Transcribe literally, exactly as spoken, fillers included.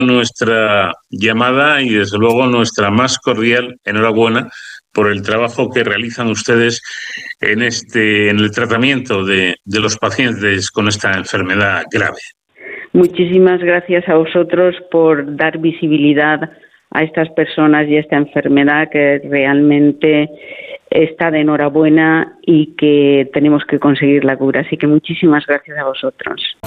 nuestra llamada y desde luego nuestra más cordial enhorabuena por el trabajo que realizan ustedes en este en el tratamiento de, de los pacientes con esta enfermedad grave. Muchísimas gracias a vosotros por dar visibilidad a estas personas y a esta enfermedad que realmente está de enhorabuena y que tenemos que conseguir la cura. Así que muchísimas gracias a vosotros.